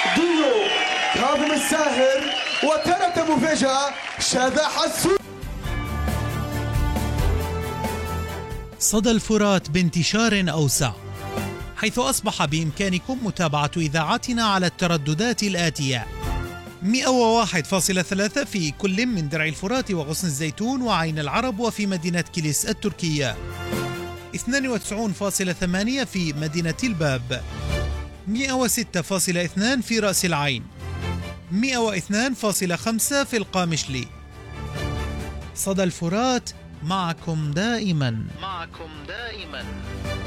ديو كاظم الساهر وترك مفاجأة شاذة حسون. صدى الفرات بانتشار أوسع، حيث أصبح بإمكانكم متابعة إذاعتنا على الترددات الآتية: 101.3 في كل من درع الفرات وغصن الزيتون وعين العرب وفي مدينة كيليس التركية، 92.8 في مدينة الباب، 106.2 في رأس العين، 102.5 في القامشلي. صدى الفرات، معكم دائما.